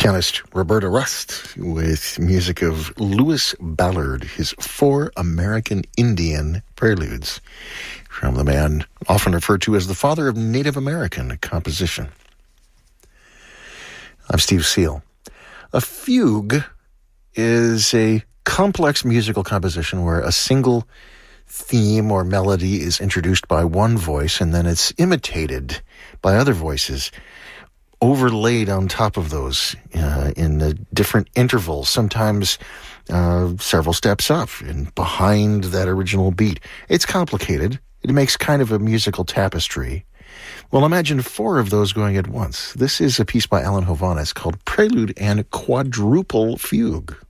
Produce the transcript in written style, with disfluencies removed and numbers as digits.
Pianist Roberta Rust with music of Louis Ballard, his 4 American Indian preludes from the man often referred to as the father of Native American composition. I'm Steve Seal. A fugue is a complex musical composition where a single theme or melody is introduced by one voice and then it's imitated by other voices, overlaid on top of those in different intervals, sometimes several steps up and behind that original beat. It's complicated. It makes kind of a musical tapestry. Well, imagine 4 of those going at once. This is a piece by Alan Hovhaness called Prelude and Quadruple Fugue.